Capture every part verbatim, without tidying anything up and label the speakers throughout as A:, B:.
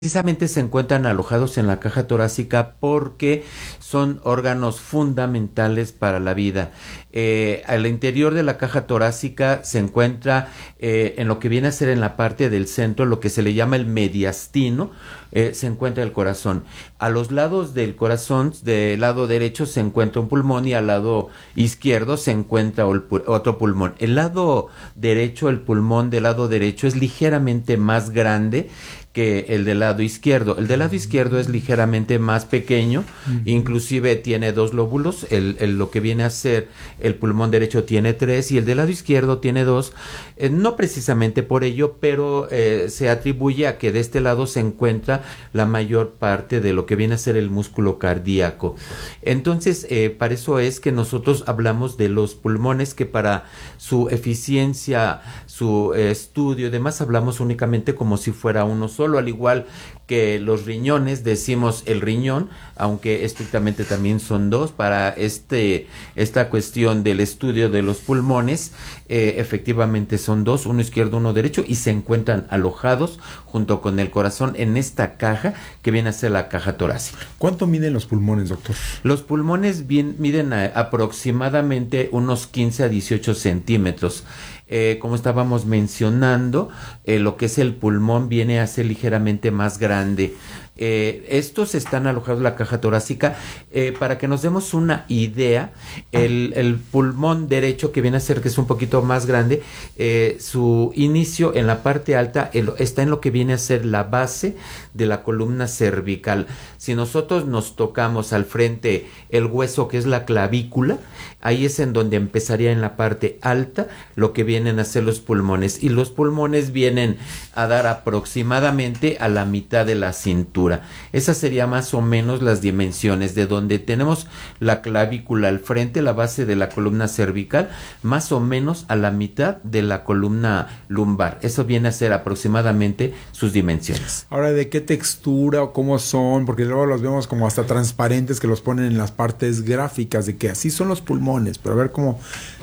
A: Precisamente se encuentran alojados en la caja torácica porque son órganos fundamentales para la vida. Eh, al interior de la caja torácica se encuentra eh, en lo que viene a ser en la parte del centro, lo que se le llama el mediastino, eh, se encuentra el corazón. A los lados del corazón, del lado derecho se encuentra un pulmón y al lado izquierdo se encuentra otro pulmón. El lado derecho, el pulmón del lado derecho es ligeramente más grande que el del lado izquierdo. El del lado izquierdo es ligeramente más pequeño, uh-huh. Inclusive tiene dos lóbulos, el, el, lo que viene a ser el pulmón derecho tiene tres y el del lado izquierdo tiene dos, eh, no precisamente por ello, pero eh, se atribuye a que de este lado se encuentra la mayor parte de lo que viene a ser el músculo cardíaco. Entonces, eh, para eso es que nosotros hablamos de los pulmones, que para su eficiencia, su eh, estudio y demás, hablamos únicamente como si fuera uno solo. Solo, al igual que los riñones, decimos el riñón, aunque estrictamente también son dos. Para este esta cuestión del estudio de los pulmones, eh, efectivamente son dos, uno izquierdo, uno derecho, y se encuentran alojados junto con el corazón en esta caja que viene a ser la caja torácica.
B: ¿Cuánto miden los pulmones, doctor?
A: Los pulmones bien, miden a, aproximadamente unos quince a dieciocho centímetros. Eh, como estábamos mencionando, eh, lo que es el pulmón viene a ser ligeramente más grande. Eh, estos están alojados en la caja torácica. Eh, para que nos demos una idea, el, el pulmón derecho, que viene a ser que es un poquito más grande, eh, su inicio en la parte alta el, está en lo que viene a ser la base de la columna cervical. Si nosotros nos tocamos al frente el hueso que es la clavícula, ahí es en donde empezaría en la parte alta lo que vienen a ser los pulmones, y los pulmones vienen a dar aproximadamente a la mitad de la cintura. Esas serían más o menos las dimensiones de donde tenemos la clavícula al frente, la base de la columna cervical, más o menos a la mitad de la columna lumbar. Eso viene a ser aproximadamente sus dimensiones.
B: Ahora, ¿de qué textura o cómo son? Porque luego los vemos como hasta transparentes, que los ponen en las partes gráficas de que así son los pulmones, pero a ver cómo...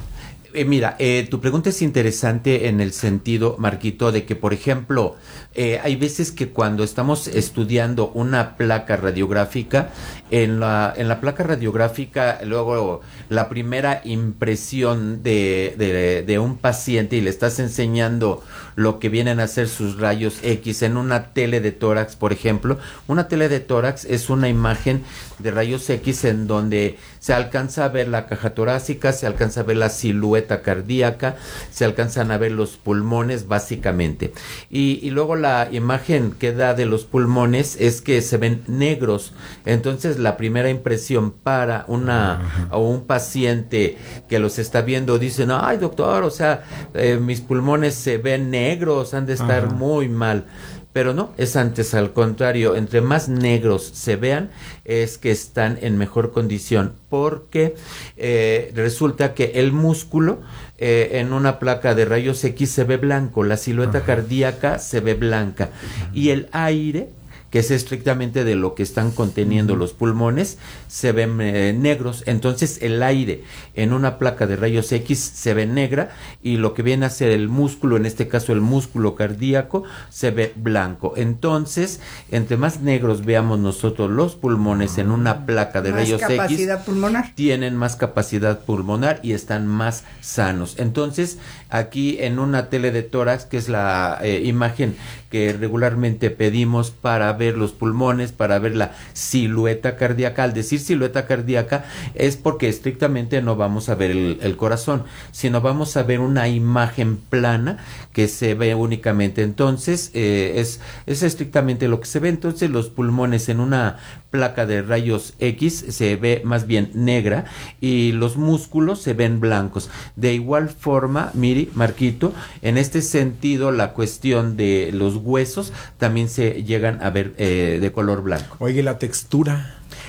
A: Eh, mira, eh, tu pregunta es interesante en el sentido, Marquito, de que, por ejemplo, eh, hay veces que cuando estamos estudiando una placa radiográfica, en la, en la placa radiográfica, luego la primera impresión de, de, de un paciente, y le estás enseñando lo que vienen a ser sus rayos X en una tele de tórax, por ejemplo. Una tele de tórax es una imagen de rayos X en donde se alcanza a ver la caja torácica, se alcanza a ver la silueta cardíaca, se alcanzan a ver los pulmones básicamente, y, y luego la imagen que da de los pulmones es que se ven negros. Entonces la primera impresión para una o un paciente que los está viendo, dicen: ay, doctor, o sea, eh, mis pulmones se ven negros, han de estar Ajá. muy mal. Pero no, es antes, al contrario, entre más negros se vean es que están en mejor condición, porque eh, resulta que el músculo eh, en una placa de rayos X se ve blanco, la silueta Ajá. cardíaca se ve blanca, Ajá. y el aire, que es estrictamente de lo que están conteniendo uh-huh. los pulmones, se ven eh, negros. Entonces el aire en una placa de rayos X se ve negra, y lo que viene a ser el músculo, en este caso el músculo cardíaco, se ve blanco. Entonces, entre más negros veamos nosotros los pulmones en una placa de
C: más
A: rayos
C: capacidad
A: X,
C: pulmonar.
A: tienen más capacidad pulmonar y están más sanos. Entonces, aquí en una tele de tórax, que es la eh, imagen que regularmente pedimos para ver los pulmones, para ver la silueta cardíaca. Al decir silueta cardíaca es porque estrictamente no vamos a ver el, el corazón, sino vamos a ver una imagen plana que se ve únicamente. Entonces eh, es, es estrictamente lo que se ve. Entonces los pulmones en una placa de rayos X se ve más bien negra, y los músculos se ven blancos. De igual forma, Miri, Marquito, en este sentido la cuestión de los huesos también se llegan a ver eh, de color blanco.
B: Oye, la textura.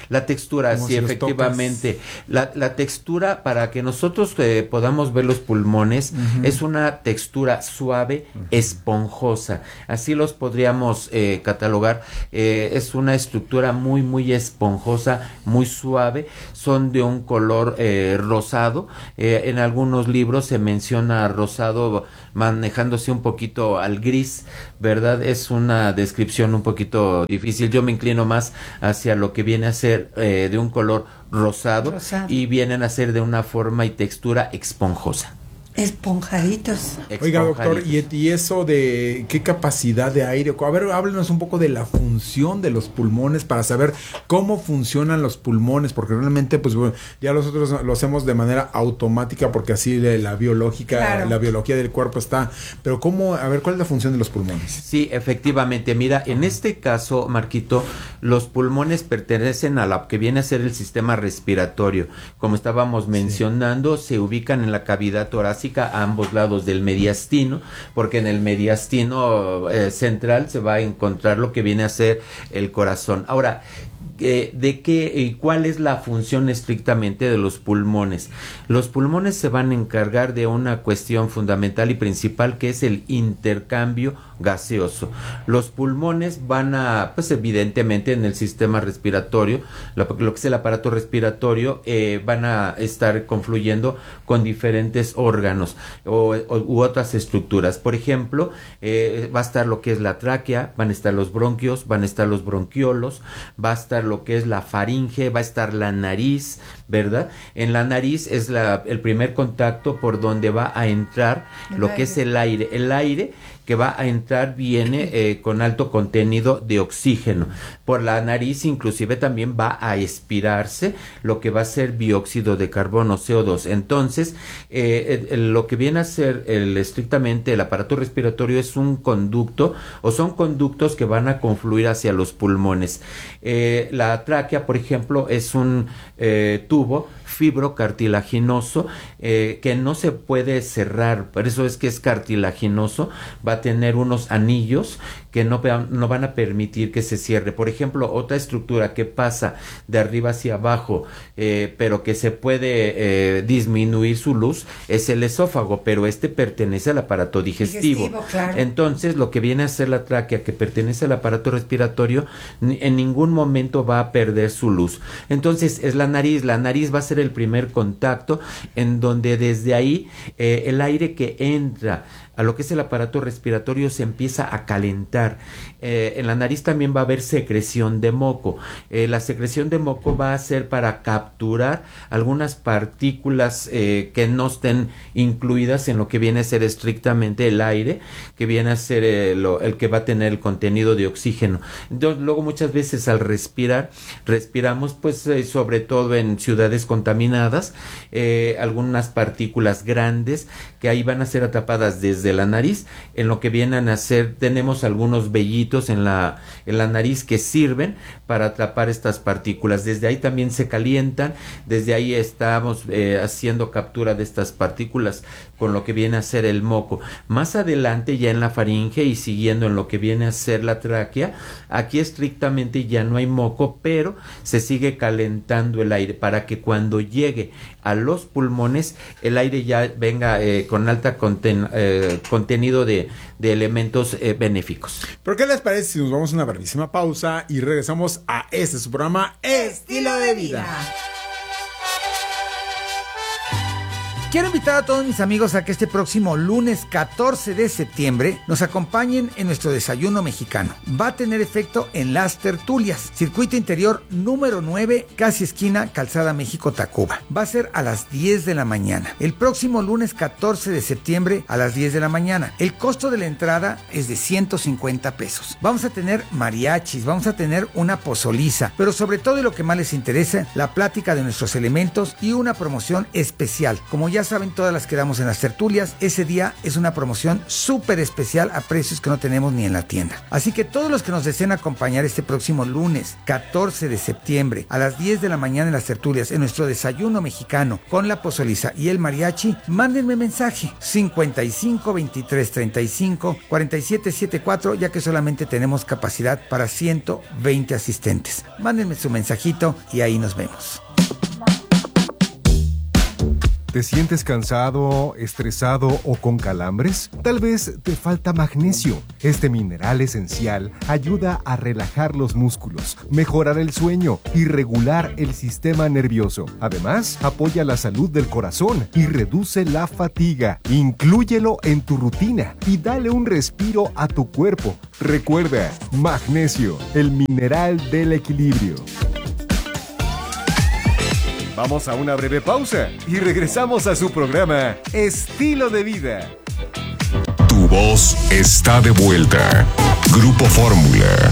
A: La textura,
B: Como
A: sí,
B: si los
A: efectivamente. La, la textura, para que nosotros eh, podamos ver los pulmones, uh-huh. es una textura suave, uh-huh. esponjosa. Así los podríamos eh, catalogar. Eh, es una estructura muy, muy esponjosa, muy suave. Son de un color eh, rosado. Eh, en algunos libros se menciona rosado manejándose un poquito al gris, ¿verdad? Es una descripción un poquito difícil. Yo me inclino más hacia lo que viene a ser eh, de un color rosado, rosado y vienen a ser de una forma y textura esponjosa.
C: Esponjaditos.
B: Oiga, doctor, ¿y, ¿y eso de qué capacidad de aire? A ver, háblenos un poco de la función de los pulmones para saber cómo funcionan los pulmones, porque realmente, pues, bueno, ya nosotros lo hacemos de manera automática, porque así la biológica, claro. la biología del cuerpo está. Pero cómo, a ver, ¿cuál es la función de los pulmones?
A: Sí, efectivamente. Mira, en este caso, Marquito, los pulmones pertenecen a lo que viene a ser el sistema respiratorio. Como estábamos mencionando, sí. se ubican en la cavidad torácica a ambos lados del mediastino, porque en el mediastino eh, central se va a encontrar lo que viene a ser el corazón. Ahora, eh, ¿de qué y cuál es la función estrictamente de los pulmones? Los pulmones se van a encargar de una cuestión fundamental y principal, que es el intercambio gaseoso. Los pulmones van a, pues evidentemente en el sistema respiratorio, lo, lo que es el aparato respiratorio, eh, van a estar confluyendo con diferentes órganos o, o, u otras estructuras. Por ejemplo, eh, va a estar lo que es la tráquea, van a estar los bronquios, van a estar los bronquiolos, va a estar lo que es la faringe, va a estar la nariz, ¿verdad? En la nariz es la, el primer contacto por donde va a entrar el lo aire. que es el aire. El aire que va a entrar viene eh, con alto contenido de oxígeno. Por la nariz inclusive también va a expirarse lo que va a ser dióxido de carbono, C O dos. Entonces, eh, eh, lo que viene a ser el, estrictamente el aparato respiratorio es un conducto, o son conductos que van a confluir hacia los pulmones. Eh, la tráquea, por ejemplo, es un eh, tubo fibrocartilaginoso eh, que no se puede cerrar, por eso es que es cartilaginoso, va a tener unos anillos que no, no van a permitir que se cierre. Por ejemplo, otra estructura que pasa de arriba hacia abajo, eh, pero que se puede eh, disminuir su luz, es el esófago, pero este pertenece al aparato digestivo. digestivo claro. Entonces, lo que viene a ser la tráquea, que pertenece al aparato respiratorio, en ningún momento va a perder su luz. Entonces, es la nariz. La nariz va a ser el primer contacto en donde desde ahí eh, el aire que entra a lo que es el aparato respiratorio se empieza a calentar. Eh, en la nariz también va a haber secreción de moco. Eh, la secreción de moco va a ser para capturar algunas partículas eh, que no estén incluidas en lo que viene a ser estrictamente el aire, que viene a ser eh, lo, el que va a tener el contenido de oxígeno. Entonces, luego muchas veces al respirar, respiramos pues eh, sobre todo en ciudades contaminadas, eh, algunas partículas grandes que ahí van a ser atrapadas desde la nariz. En lo que vienen a ser, tenemos algunos vellitos en la, en la nariz que sirven para atrapar estas partículas. Desde ahí también se calientan, desde ahí estamos eh, haciendo captura de estas partículas con lo que viene a ser el moco. Más adelante, ya en la faringe y siguiendo en lo que viene a ser la tráquea, aquí estrictamente ya no hay moco, pero se sigue calentando el aire para que cuando llegue a los pulmones el aire ya venga eh, con alta conten, eh, contenido de, de elementos eh, benéficos.
B: ¿Pero qué les parece si nos vamos a una brevísima pausa y regresamos a este su programa Estilo de Vida?
D: Quiero invitar a todos mis amigos a que este próximo lunes catorce de septiembre nos acompañen en nuestro desayuno mexicano. Va a tener efecto en Las Tertulias, circuito interior número nueve, casi esquina Calzada México-Tacuba. Va a ser a las diez de la mañana. El próximo lunes catorce de septiembre a las diez de la mañana. El costo de la entrada es de ciento cincuenta pesos. Vamos a tener mariachis, vamos a tener una pozoliza, pero sobre todo y lo que más les interesa, la plática de nuestros elementos y una promoción especial. Como ya ya saben todas las que damos en las tertulias. Ese día es una promoción súper especial a precios que no tenemos ni en la tienda. Así que todos los que nos deseen acompañar este próximo lunes catorce de septiembre a las diez de la mañana en las tertulias en nuestro desayuno mexicano con la pozoliza y el mariachi, mándenme mensaje cincuenta y cinco veintitrés treinta y cinco cuarenta y siete setenta y cuatro, ya que solamente tenemos capacidad para ciento veinte asistentes. Mándenme su mensajito y ahí nos vemos.
E: ¿Te sientes cansado, estresado o con calambres? Tal vez te falta magnesio. Este mineral esencial ayuda a relajar los músculos, mejorar el sueño y regular el sistema nervioso. Además, apoya la salud del corazón y reduce la fatiga. Inclúyelo en tu rutina y dale un respiro a tu cuerpo. Recuerda, magnesio, el mineral del equilibrio. Vamos a una breve pausa y regresamos a su programa Estilo de Vida.
F: Tu voz está de vuelta. Grupo Fórmula.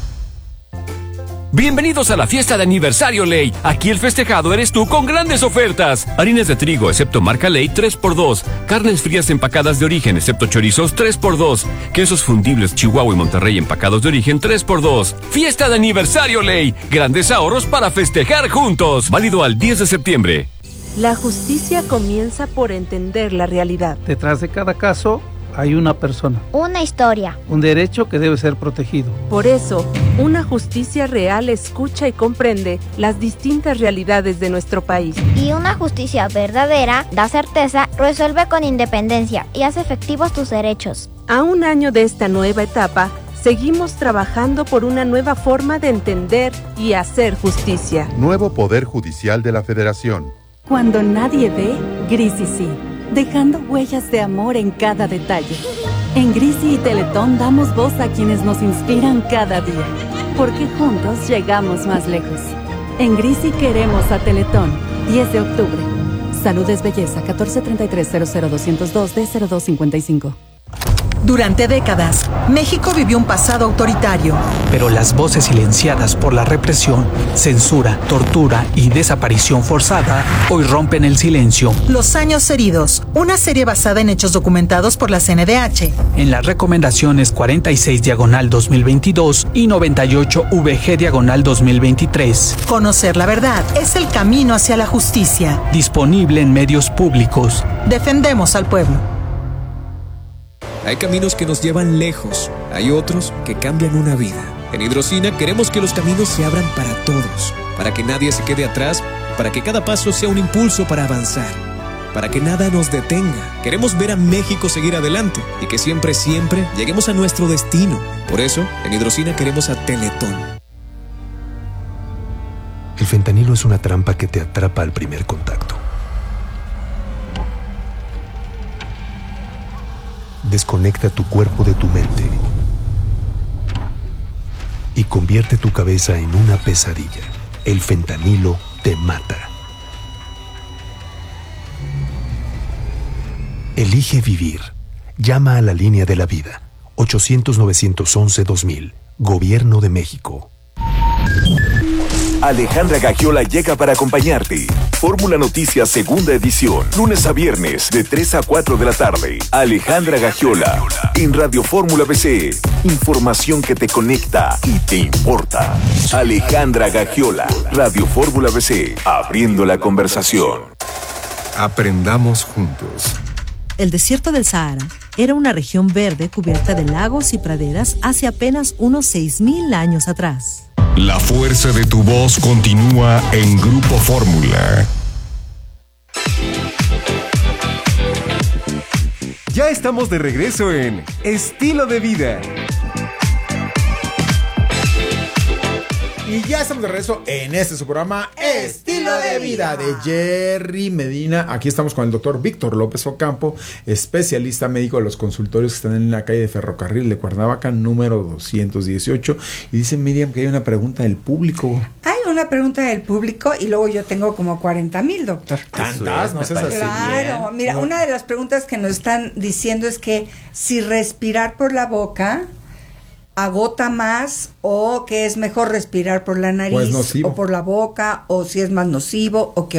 G: Bienvenidos a la fiesta de aniversario Ley. Aquí el festejado eres tú con grandes ofertas. Harinas de trigo, excepto marca Ley, tres por dos. Carnes frías empacadas de origen, excepto chorizos, tres por dos. Quesos fundibles Chihuahua y Monterrey empacados de origen, tres por dos. Fiesta de aniversario Ley. Grandes ahorros para festejar juntos. Válido al diez de septiembre.
H: La justicia comienza por entender la realidad.
I: Detrás de cada caso hay una persona.
J: Una historia.
I: Un derecho que debe ser protegido.
H: Por eso, una justicia real escucha y comprende las distintas realidades de nuestro país.
J: Y una justicia verdadera da certeza, resuelve con independencia y hace efectivos tus derechos.
H: A un año de esta nueva etapa, seguimos trabajando por una nueva forma de entender y hacer justicia.
K: Nuevo Poder Judicial de la Federación.
L: Cuando nadie ve, Grisi sí, dejando huellas de amor en cada detalle. En Grisi y Teletón damos voz a quienes nos inspiran cada día, porque juntos llegamos más lejos. En Grisi queremos a Teletón. diez de octubre. Salud es belleza. catorce treinta y tres cero cero doscientos dos D cero dos cincuenta y cinco.
M: Durante décadas, México vivió un pasado autoritario.
N: Pero las voces silenciadas por la represión, censura, tortura y desaparición forzada hoy rompen el silencio.
M: Los años heridos, una serie basada en hechos documentados por la C N D H.
N: En las recomendaciones cuarenta y seis diagonal dos mil veintidós y noventa y ocho V G diagonal dos mil veintitrés.
M: Conocer la verdad es el camino hacia la justicia.
N: Disponible en medios públicos.
M: Defendemos al pueblo.
O: Hay caminos que nos llevan lejos, hay otros que cambian una vida. En Hidrocina queremos que los caminos se abran para todos, para que nadie se quede atrás, para que cada paso sea un impulso para avanzar, para que nada nos detenga. Queremos ver a México seguir adelante y que siempre, siempre lleguemos a nuestro destino. Por eso, en Hidrocina queremos a Teletón.
P: El fentanilo es una trampa que te atrapa al primer contacto. Desconecta tu cuerpo de tu mente y convierte tu cabeza en una pesadilla. El fentanilo te mata. Elige vivir. Llama a la línea de la vida. ochocientos novecientos once dos mil. Gobierno de México.
F: Alejandra Gagiola llega para acompañarte. Fórmula Noticias segunda edición, lunes a viernes de tres a cuatro de la tarde. Alejandra Gagiola en Radio Fórmula B C. Información que te conecta y te importa. Alejandra Gagiola, Radio Fórmula B C, abriendo la conversación.
E: Aprendamos juntos.
Q: El desierto del Sahara era una región verde cubierta de lagos y praderas hace apenas unos seis mil años atrás.
F: La fuerza de tu voz continúa en Grupo Fórmula.
E: Ya estamos de regreso en Estilo de Vida.
B: Y ya estamos de regreso en este su programa Estilo de Vida de Jerry Medina. Aquí estamos con el doctor Víctor López Ocampo, especialista médico de los consultorios que están en la calle de Ferrocarril de Cuernavaca, número doscientos dieciocho. Y dice Miriam que hay una pregunta del público.
C: Hay una pregunta del público y luego yo tengo como cuarenta mil, doctor.
B: ¿Tantas? No seas así.
C: Claro,
B: bien.
C: mira,
B: No.
C: una de las preguntas que nos están diciendo es que si respirar por la boca agota más o que es mejor respirar por la nariz
B: O es nocivo.
C: o por la boca o si es más nocivo o qué onda.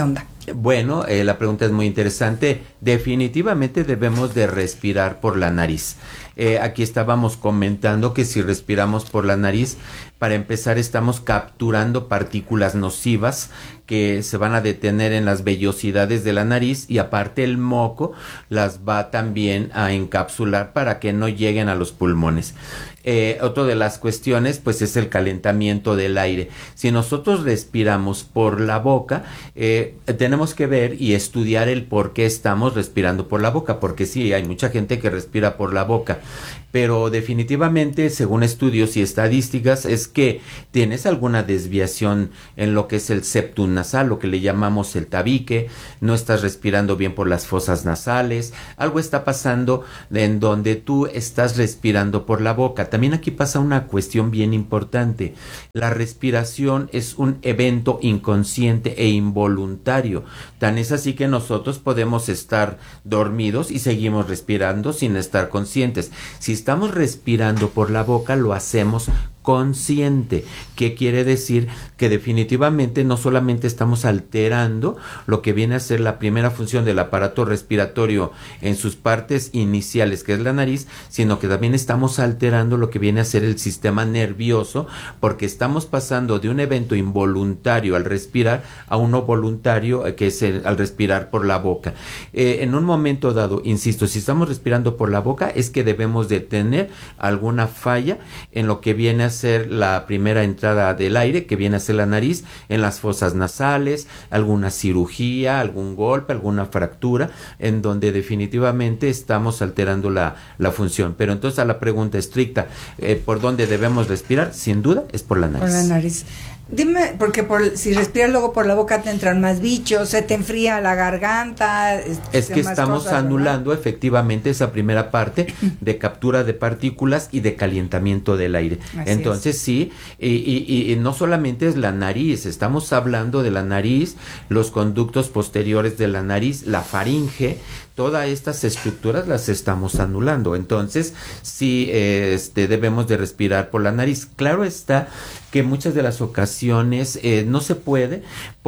A: Bueno, eh, la pregunta es muy interesante. Definitivamente debemos de respirar por la nariz. Eh, aquí estábamos comentando que si respiramos por la nariz, para empezar estamos capturando partículas nocivas que se van a detener en las vellosidades de la nariz, y aparte el moco las va también a encapsular para que no lleguen a los pulmones. Eh, otra de las cuestiones pues es el calentamiento del aire. Si nosotros respiramos por la boca, eh, tenemos que ver y estudiar el por qué estamos respirando por la boca, porque sí, hay mucha gente que respira por la boca, pero definitivamente, según estudios y estadísticas, es que tienes alguna desviación en lo que es el septum nasal, lo que le llamamos el tabique, no estás respirando bien por las fosas nasales, algo está pasando en donde tú estás respirando por la boca. También aquí pasa una cuestión bien importante. La respiración es un evento inconsciente e involuntario. Tan es así que nosotros podemos estar dormidos y seguimos respirando sin estar conscientes. Si estamos respirando por la boca, lo hacemos consciente. ¿Qué quiere decir? Que definitivamente no solamente estamos alterando lo que viene a ser la primera función del aparato respiratorio en sus partes iniciales, que es la nariz, sino que también estamos alterando lo que viene a ser el sistema nervioso, porque estamos pasando de un evento involuntario al respirar a uno voluntario, que es el, al respirar por la boca. Eh, en un momento dado, insisto, si estamos respirando por la boca, es que debemos de tener alguna falla en lo que viene a ser la primera entrada del aire, que viene a ser la nariz, en las fosas nasales, alguna cirugía, algún golpe, alguna fractura, en donde definitivamente estamos alterando la, la función. Pero entonces, a la pregunta estricta, eh, ¿por dónde debemos respirar? Sin duda es por la nariz.
C: Por la nariz. Dime, porque por, si respiras luego por la boca te entran más bichos, se te enfría la garganta.
A: Es que estamos cosas, anulando, ¿verdad?, efectivamente esa primera parte de captura de partículas y de calentamiento del aire. Así Entonces es. sí, y, y, y no solamente es la nariz, estamos hablando de la nariz, los conductos posteriores de la nariz, la faringe, todas estas estructuras las estamos anulando. Entonces sí, este, debemos de respirar por la nariz. Claro está que muchas de las ocasiones eh, no se puede,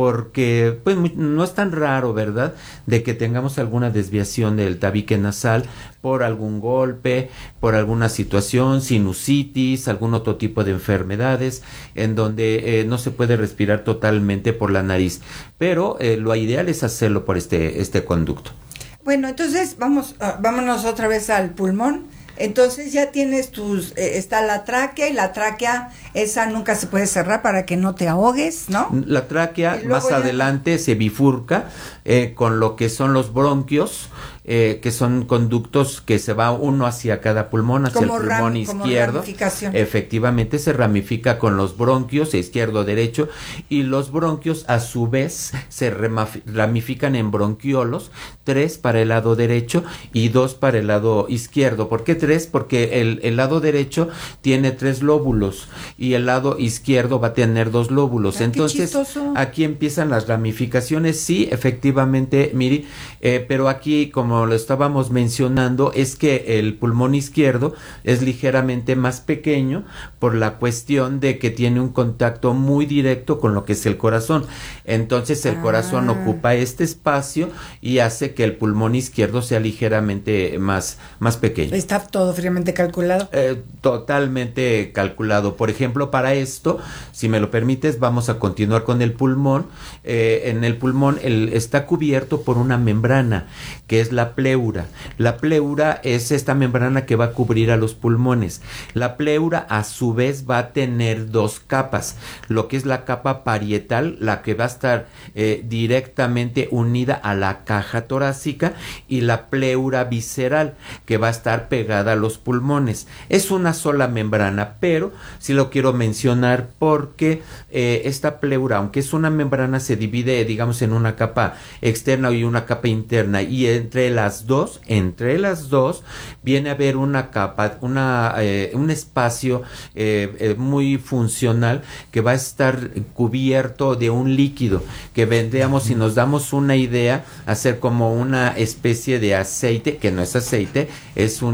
A: porque pues no es tan raro, ¿verdad?, de que tengamos alguna desviación del tabique nasal por algún golpe, por alguna situación, sinusitis, algún otro tipo de enfermedades, en donde eh, no se puede respirar totalmente por la nariz, pero eh, lo ideal es hacerlo por este, este conducto.
C: Bueno, entonces vamos, uh, vámonos otra vez al pulmón. Entonces ya tienes tus, eh, está la tráquea, y la tráquea esa nunca se puede cerrar para que no te ahogues, ¿no?
A: La tráquea más ya... adelante se bifurca eh, con lo que son los bronquios, eh, que son conductos que se va uno hacia cada pulmón, hacia como el pulmón ram, izquierdo. Efectivamente se ramifica con los bronquios, izquierdo, derecho, y los bronquios a su vez se ramifican en bronquiolos, tres para el lado derecho y dos para el lado izquierdo. ¿Por qué tres? Porque el, el lado derecho tiene tres lóbulos y el lado izquierdo va a tener dos lóbulos. Ah, entonces aquí empiezan las ramificaciones. Sí, efectivamente, Miri, eh, pero aquí, como lo estábamos mencionando, es que el pulmón izquierdo es ligeramente más pequeño por la cuestión de que tiene un contacto muy directo con lo que es el corazón. Entonces el ah. corazón ocupa este espacio y hace que el pulmón izquierdo sea ligeramente más, más pequeño.
C: Está todo fríamente calculado.
A: Eh, totalmente calculado. Por ejemplo, para esto, si me lo permites, vamos a continuar con el pulmón. Eh, en el pulmón el, está cubierto por una membrana, que es la pleura. La pleura es esta membrana que va a cubrir a los pulmones. La pleura, a su vez, va a tener dos capas. Lo que es la capa parietal, la que va a estar eh, directamente unida a la caja torácica, y la pleura visceral, que va a estar pegada a los pulmones. Es una sola membrana, pero sí lo quiero mencionar porque eh, esta pleura, aunque es una membrana, se divide, digamos, en una capa externa y una capa interna, y entre las dos, entre las dos, viene a haber una capa, una, eh, un espacio eh, eh, muy funcional que va a estar cubierto de un líquido que vendríamos, si nos damos una idea, a ser como una especie de aceite, que no es aceite, es un líquido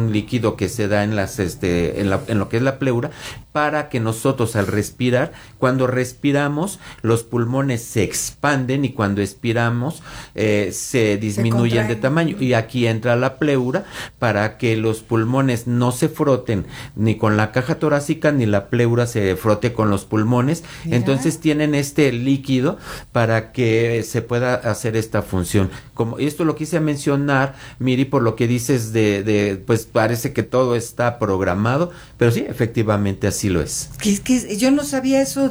A: líquido que se da en las este en, la, en lo que es la pleura, para que nosotros al respirar, cuando respiramos los pulmones se expanden y cuando expiramos eh, se disminuyen de tamaño, y aquí entra la pleura para que los pulmones no se froten ni con la caja torácica ni la pleura se frote con los pulmones. Mira. Entonces tienen este líquido para que se pueda hacer esta función. Como esto lo quise mencionar, Miri, por lo que dices de, de pues parece que todo está programado, pero sí, efectivamente así lo es.
C: Que, que yo no sabía eso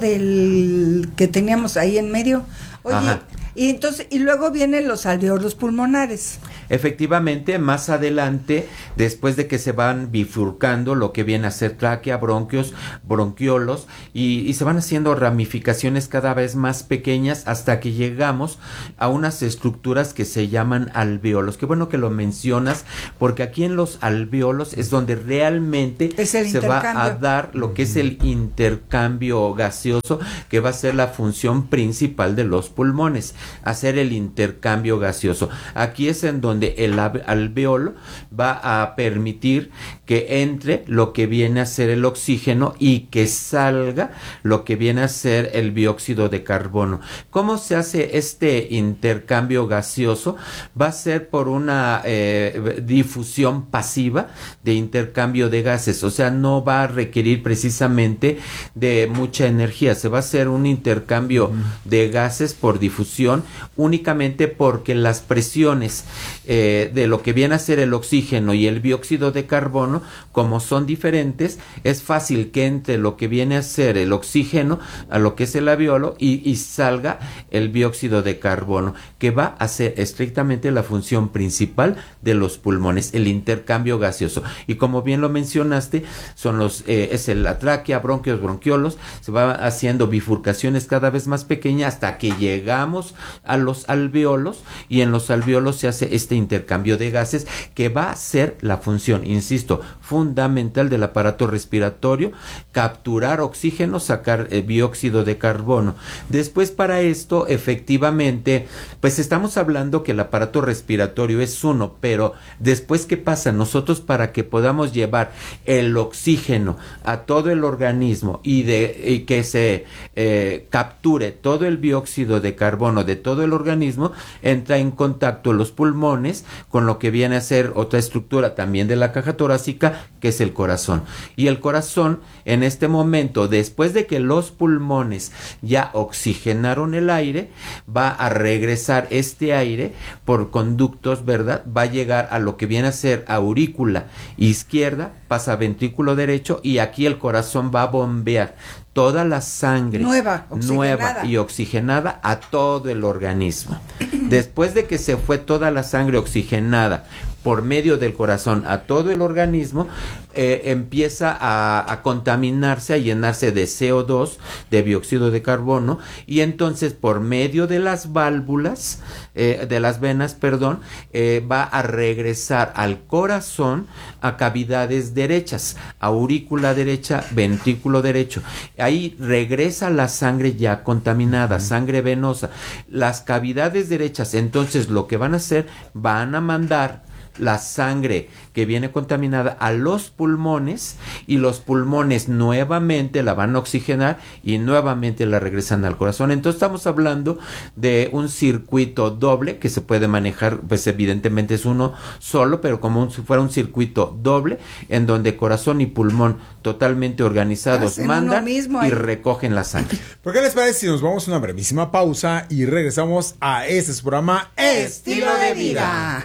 C: del que teníamos ahí en medio. Oye, ajá. Y entonces, y luego vienen los alveolos pulmonares.
A: Efectivamente, más adelante, después de que se van bifurcando lo que viene a ser tráquea, bronquios, bronquiolos, y, y se van haciendo ramificaciones cada vez más pequeñas hasta que llegamos a unas estructuras que se llaman alveolos. Qué bueno que lo mencionas, porque aquí en los alveolos es donde realmente se va a dar lo que es el intercambio gaseoso, que va a ser la función principal de los pulmones, hacer el intercambio gaseoso. Aquí es en donde el alveolo va a permitir que entre lo que viene a ser el oxígeno y que salga lo que viene a ser el dióxido de carbono. ¿Cómo se hace este intercambio gaseoso? Va a ser por una eh, difusión pasiva de intercambio de gases, o sea, no va a requerir precisamente de mucha energía, se va a hacer un intercambio mm. de gases por difusión, únicamente porque las presiones eh, de lo que viene a ser el oxígeno y el dióxido de carbono, como son diferentes, es fácil que entre lo que viene a ser el oxígeno a lo que es el alveolo y, y salga el dióxido de carbono, que va a ser estrictamente la función principal de los pulmones, el intercambio gaseoso. Y como bien lo mencionaste, son los eh, es el, la tráquea, bronquios, bronquiolos, se va haciendo bifurcaciones cada vez más pequeñas hasta que llegamos a los alveolos, y en los alveolos se hace este intercambio de gases que va a ser la función, insisto, fundamental del aparato respiratorio: capturar oxígeno, sacar eh, dióxido de carbono. Después, para esto, efectivamente, pues estamos hablando que el aparato respiratorio es uno, pero después, ¿qué pasa? Nosotros, para que podamos llevar el oxígeno a todo el organismo y, de, y que se eh, capture todo el dióxido de carbono de todo el organismo, entra en contacto los pulmones con lo que viene a ser otra estructura también de la caja torácica, que es el corazón. Y el corazón, en este momento, después de que los pulmones ya oxigenaron el aire, va a regresar este aire por conductos, ¿verdad? Va a llegar a lo que viene a ser aurícula izquierda, pasa a ventrículo derecho, y aquí el corazón va a bombear toda la sangre
C: nueva,
A: nueva y oxigenada a todo el organismo. Después de que se fue toda la sangre oxigenada por medio del corazón a todo el organismo, eh, empieza a, a contaminarse, a llenarse de C O dos, de dióxido de carbono, y entonces por medio de las válvulas, eh, de las venas, perdón, eh, va a regresar al corazón a cavidades derechas, aurícula derecha, ventrículo derecho. Ahí regresa la sangre ya contaminada, sangre venosa. Las cavidades derechas, entonces, lo que van a hacer, van a mandar la sangre que viene contaminada a los pulmones, y los pulmones nuevamente la van a oxigenar y nuevamente la regresan al corazón. Entonces estamos hablando de un circuito doble que se puede manejar, pues evidentemente es uno solo, pero como un, si fuera un circuito doble, en donde corazón y pulmón totalmente organizados Hacen mandan y recogen la sangre.
B: ¿Por qué les parece si nos vamos a una brevísima pausa y regresamos a este su programa
C: Estilo de Vida?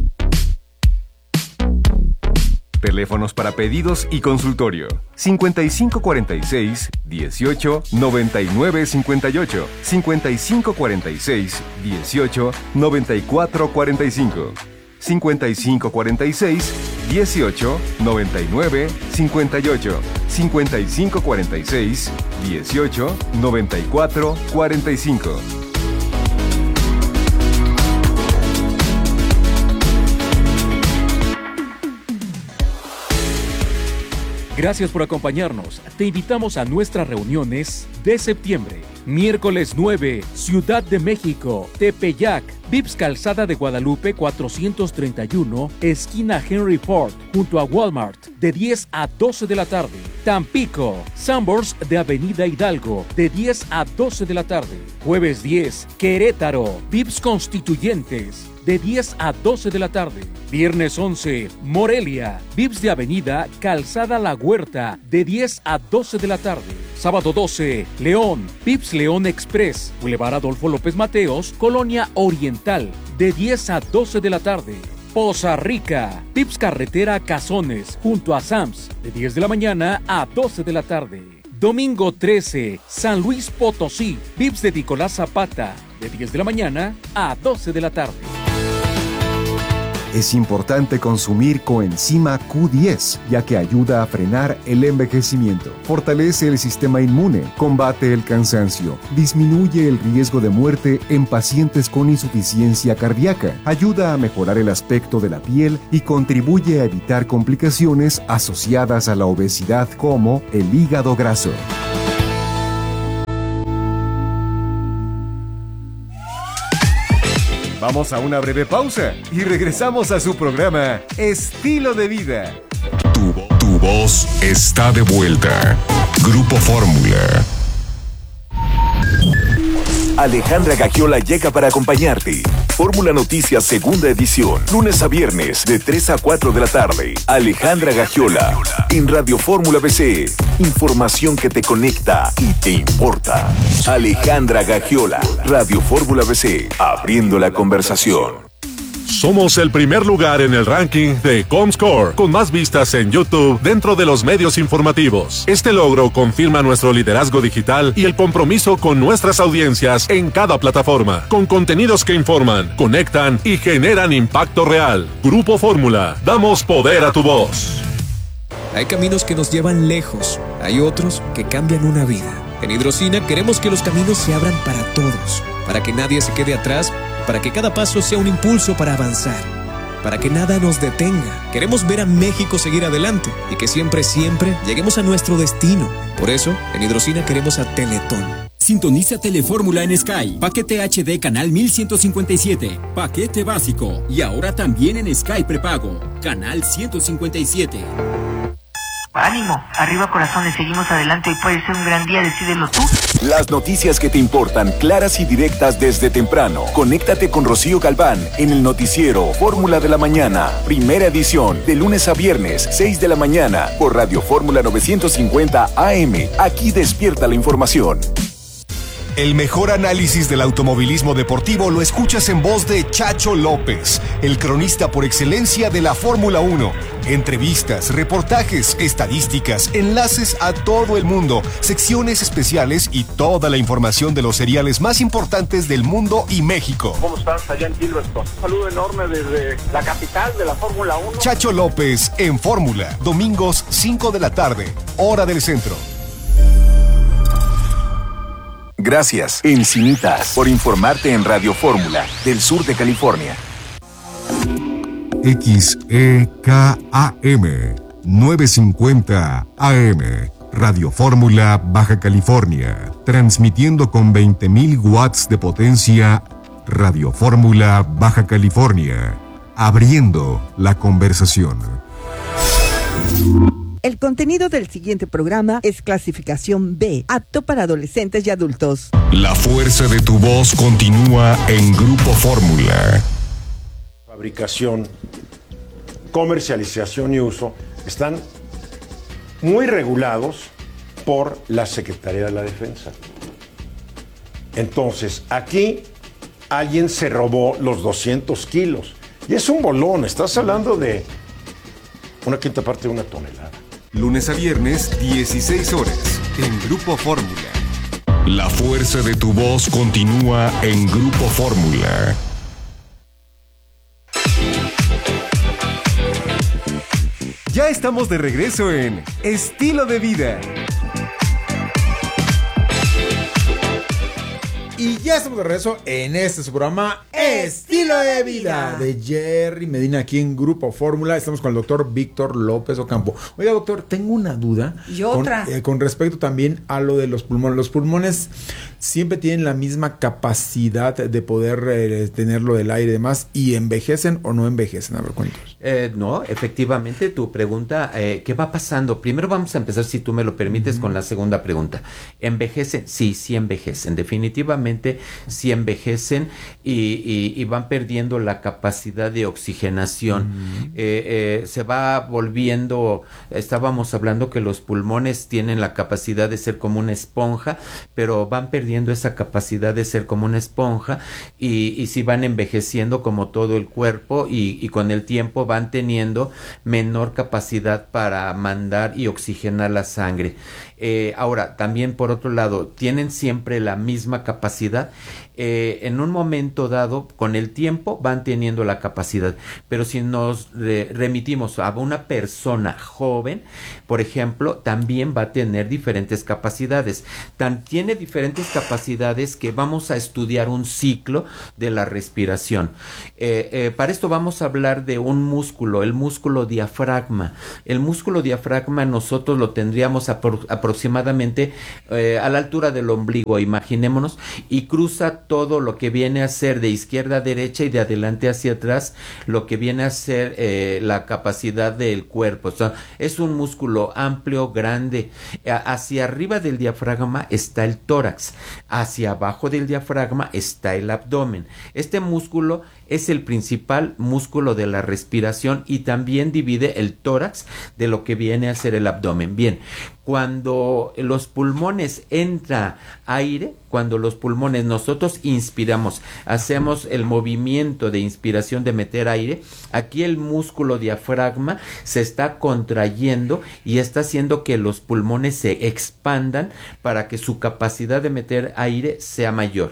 E: Teléfonos para pedidos y consultorio: cincuenta y cinco cuarenta y seis, dieciocho, noventa y nueve cincuenta y ocho, cincuenta y cinco cuarenta y seis, dieciocho, noventa y cuatro cuarenta y cinco, cincuenta y cinco cuarenta y seis, dieciocho, noventa y nueve cincuenta y ocho, cincuenta y cinco cuarenta y seis, dieciocho, noventa y cuatro cuarenta y cinco.
R: Gracias por acompañarnos. Te invitamos a nuestras reuniones de septiembre. Miércoles nueve, Ciudad de México, Tepeyac, Vips Calzada de Guadalupe cuatrocientos treinta y uno, esquina Henry Ford, junto a Walmart, de diez a doce de la tarde. Tampico, Sanborns de Avenida Hidalgo, de diez a doce de la tarde. Jueves diez, Querétaro, Vips Constituyentes, de diez a doce de la tarde. Viernes once, Morelia, Vips de Avenida Calzada La Huerta, de diez a doce de la tarde. Sábado doce, León, Vips León Express, Boulevard Adolfo López Mateos, Colonia Oriental, de diez a doce de la tarde. Poza Rica, Vips Carretera Cazones, junto a Sams, de diez de la mañana a doce de la tarde. Domingo trece, San Luis Potosí, Vips de Nicolás Zapata, de diez de la mañana a doce de la tarde.
E: Es importante consumir coenzima Q diez, ya que ayuda a frenar el envejecimiento, fortalece el sistema inmune, combate el cansancio, disminuye el riesgo de muerte en pacientes con insuficiencia cardíaca, ayuda a mejorar el aspecto de la piel y contribuye a evitar complicaciones asociadas a la obesidad como el hígado graso. Vamos a una breve pausa y regresamos a su programa Estilo de Vida.
F: Tu, tu voz está de vuelta. Grupo Fórmula. Alejandra Gagiola llega para acompañarte. Fórmula Noticias Segunda Edición, lunes a viernes de tres a cuatro de la tarde. Alejandra Gagiola, en Radio Fórmula B C. Información que te conecta y te importa. Alejandra Gagiola, Radio Fórmula B C, abriendo la conversación.
S: Somos el primer lugar en el ranking de Comscore, con más vistas en YouTube dentro de los medios informativos. Este logro confirma nuestro liderazgo digital y el compromiso con nuestras audiencias en cada plataforma, con contenidos que informan, conectan y generan impacto real. Grupo Fórmula, damos poder a tu voz.
O: Hay caminos que nos llevan lejos, hay otros que cambian una vida. En Hidrocina queremos que los caminos se abran para todos, para que nadie se quede atrás, para que cada paso sea un impulso para avanzar, para que nada nos detenga. Queremos ver a México seguir adelante y que siempre, siempre lleguemos a nuestro destino. Por eso, en Hidrocina queremos a Teletón.
T: Sintoniza Telefórmula en Sky. Paquete H D Canal mil ciento cincuenta y siete. Paquete básico. Y ahora también en Sky Prepago. Canal ciento cincuenta y siete.
U: Ánimo, arriba corazones, seguimos adelante, hoy puede ser un gran día, decídelo tú.
F: Las noticias que te importan, claras y directas desde temprano. Conéctate con Rocío Galván en el noticiero Fórmula de la Mañana, primera edición, de lunes a viernes, seis de la mañana, por Radio Fórmula novecientos cincuenta A M. Aquí despierta la información.
E: El mejor análisis del automovilismo deportivo lo escuchas en voz de Chacho López, el cronista por excelencia de la Fórmula uno. Entrevistas, reportajes, estadísticas, enlaces a todo el mundo, secciones especiales y toda la información de los seriales más importantes del mundo y México.
V: ¿Cómo estás allá en Gilberton? Un saludo enorme desde la capital de la Fórmula uno.
E: Chacho López en Fórmula, domingos cinco de la tarde, hora del centro.
F: Gracias, Encinitas, por informarte en Radio Fórmula, del sur de California.
E: X E K A M novecientos cincuenta A M, Radio Fórmula, Baja California, transmitiendo con veinte mil watts de potencia. Radio Fórmula, Baja California, abriendo la conversación.
W: El contenido del siguiente programa es clasificación B, apto para adolescentes y adultos.
F: La fuerza de tu voz continúa en Grupo Fórmula.
X: Fabricación, comercialización y uso están muy regulados por la Secretaría de la Defensa. Entonces, aquí alguien se robó los doscientos kilos. Y es un bolón, estás hablando de una quinta parte de una tonelada.
E: Lunes a viernes, dieciséis horas, en Grupo Fórmula.
F: La fuerza de tu voz continúa en Grupo Fórmula.
E: Ya estamos de regreso en Estilo de Vida. Y ya
B: Ya estamos de regreso en este su programa Estilo de Vida de Jerry Medina aquí en Grupo Fórmula. Estamos con el doctor Víctor López Ocampo. Oiga, doctor, tengo una duda.
C: Y otra.
B: Con, eh, con respecto también a lo de los pulmones. Los pulmones siempre tienen la misma capacidad de poder eh, tener lo del aire y demás. ¿Y envejecen o no envejecen? A ver, cuéntanos.
A: Eh, no, efectivamente, tu pregunta, eh, ¿qué va pasando? Primero vamos a empezar, si tú me lo permites, uh-huh. con la segunda pregunta. ¿Envejecen? Sí, sí envejecen. Definitivamente sí envejecen y, y, y van perdiendo la capacidad de oxigenación. Uh-huh. eh, eh, se va volviendo, estábamos hablando que los pulmones tienen la capacidad de ser como una esponja, pero van perdiendo esa capacidad de ser como una esponja y, y sí van envejeciendo como todo el cuerpo y, y con el tiempo van teniendo menor capacidad para mandar y oxigenar la sangre. Eh, ahora, también por otro lado, tienen siempre la misma capacidad. Eh, en un momento dado, con el tiempo, van teniendo la capacidad. Pero si nos re- remitimos a una persona joven, por ejemplo, también va a tener diferentes capacidades. Tan, tiene diferentes capacidades que vamos a estudiar un ciclo de la respiración. Eh, eh, para esto vamos a hablar de un músculo, el músculo diafragma. El músculo diafragma nosotros lo tendríamos apro- aproximadamente eh, a la altura del ombligo, imaginémonos, y cruza todo lo que viene a ser de izquierda a derecha y de adelante hacia atrás, lo que viene a ser eh, la capacidad del cuerpo. O sea, es un músculo amplio, grande. Hacia arriba del diafragma está el tórax, hacia abajo del diafragma está el abdomen. Este músculo es el principal músculo de la respiración y también divide el tórax de lo que viene a ser el abdomen. Bien, cuando los pulmones entra aire, cuando los pulmones nosotros inspiramos, hacemos el movimiento de inspiración de meter aire, aquí el músculo diafragma se está contrayendo y está haciendo que los pulmones se expandan para que su capacidad de meter aire sea mayor.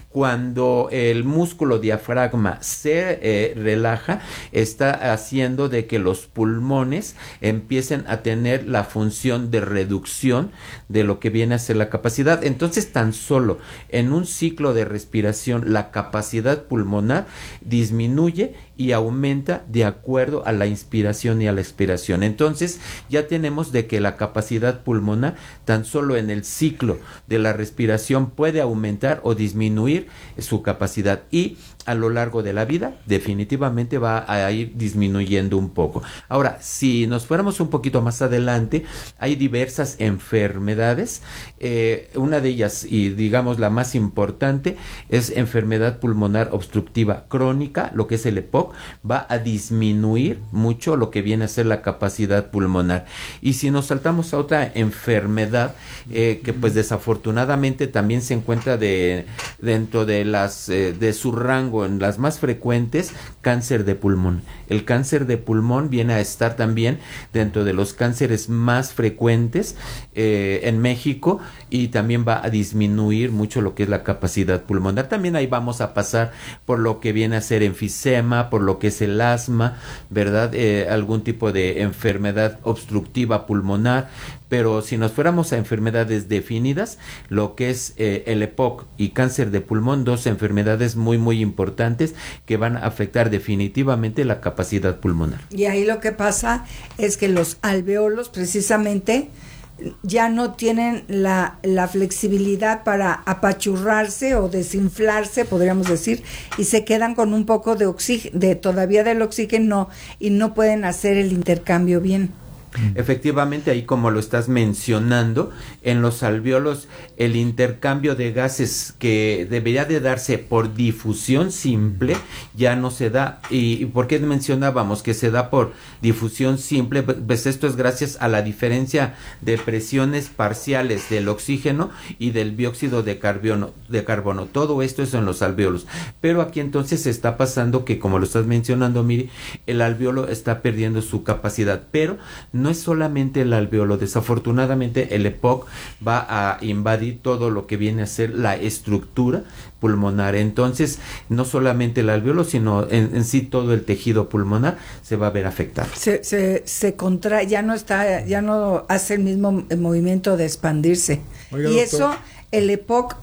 A: Cuando el músculo diafragma se eh, relaja, está haciendo de que los pulmones empiecen a tener la función de reducción de lo que viene a ser la capacidad. Entonces, tan solo en un ciclo de respiración, la capacidad pulmonar disminuye y aumenta de acuerdo a la inspiración y a la expiración. Entonces, ya tenemos de que la capacidad pulmonar, tan solo en el ciclo de la respiración, puede aumentar o disminuir su capacidad y a lo largo de la vida definitivamente va a ir disminuyendo un poco. Ahora, si nos fuéramos un poquito más adelante, hay diversas enfermedades. Eh, una de ellas, y digamos la más importante, es enfermedad pulmonar obstructiva crónica, lo que es el E P O C, va a disminuir mucho lo que viene a ser la capacidad pulmonar. Y si nos saltamos a otra enfermedad eh, que pues desafortunadamente también se encuentra de, dentro de las eh, de su rango, en las más frecuentes, cáncer de pulmón. El cáncer de pulmón viene a estar también dentro de los cánceres más frecuentes eh, en México y también va a disminuir mucho lo que es la capacidad pulmonar. También ahí vamos a pasar por lo que viene a ser enfisema, por lo que es el asma, ¿verdad? Eh, algún tipo de enfermedad obstructiva pulmonar. Pero si nos fuéramos a enfermedades definidas, lo que es eh, el E P O C y cáncer de pulmón, dos enfermedades muy muy importantes que van a afectar definitivamente la capacidad pulmonar.
C: Y ahí lo que pasa es que los alvéolos precisamente ya no tienen la, la flexibilidad para apachurrarse o desinflarse, podríamos decir, y se quedan con un poco de oxígeno, de todavía del oxígeno, y no pueden hacer el intercambio bien.
A: Efectivamente, ahí como lo estás mencionando, en los alvéolos el intercambio de gases que debería de darse por difusión simple ya no se da. ¿Y por qué mencionábamos que se da por difusión simple? Pues esto es gracias a la diferencia de presiones parciales del oxígeno y del dióxido de carbono, de carbono. Todo esto es en los alvéolos. Pero aquí entonces se está pasando que, como lo estás mencionando, Miri, el alvéolo está perdiendo su capacidad, pero no es solamente el alvéolo. Desafortunadamente el E P O C va a invadir todo lo que viene a ser la estructura pulmonar. Entonces, no solamente el alvéolo, sino en, en sí todo el tejido pulmonar se va a ver afectado.
C: Se, se, se contrae, ya no está, ya no hace el mismo movimiento de expandirse. Oiga, y doctor, eso, el E P O C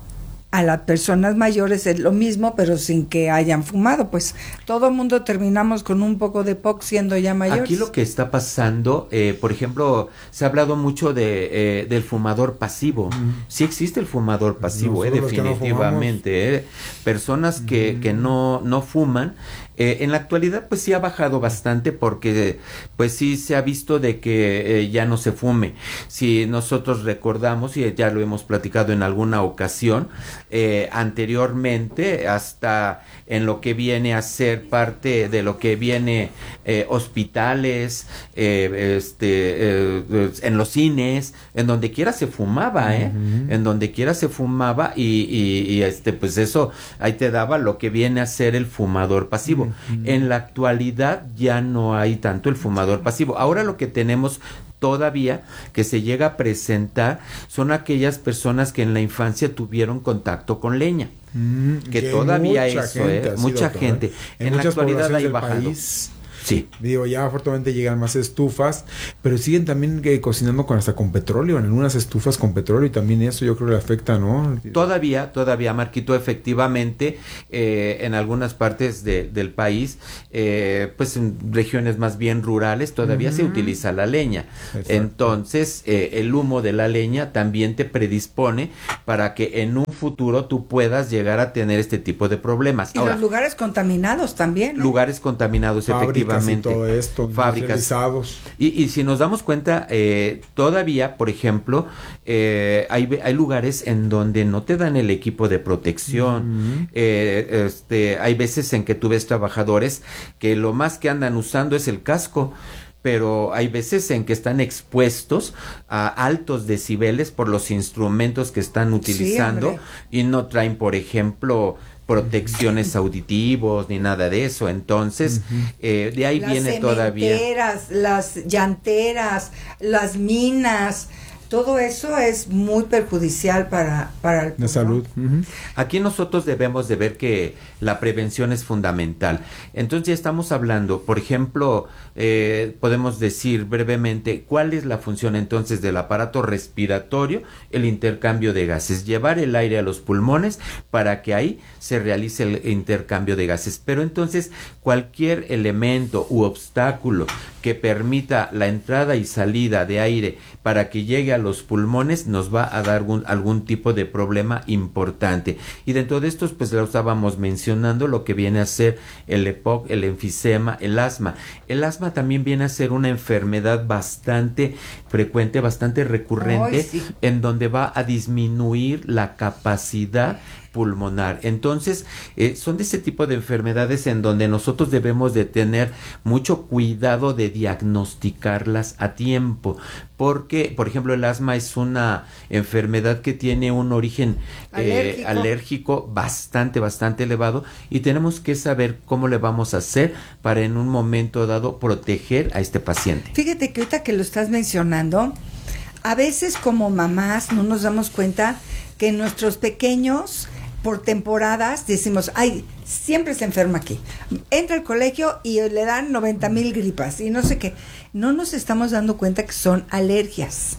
C: a las personas mayores es lo mismo, pero sin que hayan fumado. Pues todo mundo terminamos con un poco de P O C siendo ya mayores.
A: Aquí lo que está pasando, eh, por ejemplo, se ha hablado mucho de eh, del fumador pasivo. Mm. Sí existe el fumador pasivo, eh, definitivamente. No eh. Personas que, mm. que no, no fuman. Eh, en la actualidad pues sí ha bajado bastante porque pues sí se ha visto de que eh, ya no se fume. Si nosotros recordamos, y ya lo hemos platicado en alguna ocasión, eh, anteriormente hasta en lo que viene a ser parte de lo que viene eh, hospitales, eh, este, eh, en los cines, en donde quiera se fumaba, ¿eh? Uh-huh. En donde quiera se fumaba y, y, y este pues eso ahí te daba lo que viene a ser el fumador pasivo. Uh-huh. En la actualidad ya no hay tanto el fumador pasivo. Ahora lo que tenemos todavía que se llega a presentar son aquellas personas que en la infancia tuvieron contacto con leña. Mm, que, que todavía eso, eh, mucha doctor, gente. ¿eh? En, en la actualidad hay bajado. País, sí.
B: Digo, ya afortunadamente llegan más estufas, pero siguen también eh, cocinando con hasta con petróleo, en algunas estufas con petróleo, y también eso yo creo que le afecta, ¿no?
A: Todavía, todavía, Marquito, efectivamente, eh, en algunas partes de, del país, eh, pues en regiones más bien rurales, todavía uh-huh. se utiliza la leña. Exacto. Entonces, eh, el humo de la leña también te predispone para que en un futuro tú puedas llegar a tener este tipo de problemas.
C: Y Ahora, los lugares contaminados también. ¿eh?
A: Lugares contaminados,
B: Fábricas
A: efectivamente.
B: Y todo esto,
A: fábricas. Y, y si nos damos cuenta, eh, todavía, por ejemplo, eh, hay, hay lugares en donde no te dan el equipo de protección. Uh-huh. eh, este, hay veces en que tú ves trabajadores que lo más que andan usando es el casco, pero hay veces en que están expuestos a altos decibeles por los instrumentos que están utilizando, sí, y no traen, por ejemplo, protecciones auditivos ni nada de eso. Entonces, uh-huh. eh, de ahí
C: las
A: viene todavía.
C: Las las llanteras, las minas, todo eso es muy perjudicial para, para el
B: la salud. Uh-huh.
A: Aquí nosotros debemos de ver que la prevención es fundamental. Entonces ya estamos hablando, por ejemplo, eh, podemos decir brevemente cuál es la función entonces del aparato respiratorio, el intercambio de gases, llevar el aire a los pulmones para que ahí se realice el intercambio de gases. Pero entonces cualquier elemento u obstáculo que permita la entrada y salida de aire para que llegue a los pulmones nos va a dar algún, algún tipo de problema importante. Y dentro de estos pues lo estábamos mencionando, lo que viene a ser el E P O C, el enfisema, el asma. El asma también viene a ser una enfermedad bastante frecuente, bastante recurrente, Ay, sí. en donde va a disminuir la capacidad pulmonar. Entonces, eh, son de ese tipo de enfermedades en donde nosotros debemos de tener mucho cuidado de diagnosticarlas a tiempo, porque, por ejemplo, el asma es una enfermedad que tiene un origen eh, alérgico. alérgico bastante, bastante elevado, y tenemos que saber cómo le vamos a hacer para en un momento dado proteger a este paciente.
C: Fíjate que ahorita que lo estás mencionando, a veces como mamás no nos damos cuenta que nuestros pequeños por temporadas decimos, ay, siempre se enferma aquí. Entra al colegio y le dan noventa mil gripas y no sé qué. No nos estamos dando cuenta que son alergias.